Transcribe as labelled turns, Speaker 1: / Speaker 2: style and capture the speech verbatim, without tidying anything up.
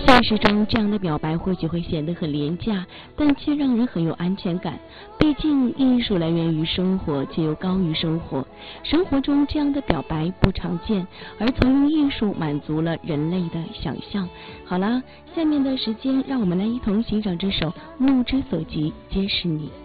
Speaker 1: 现实中这样的表白或许会显得很廉价，但却让人很有安全感。毕竟艺术来源于生活，却又高于生活。生活中这样的表白不常见，而曾用艺术满足了人类的想象。好了，下面的时间让我们来一同欣赏这首《目之所及皆是你》。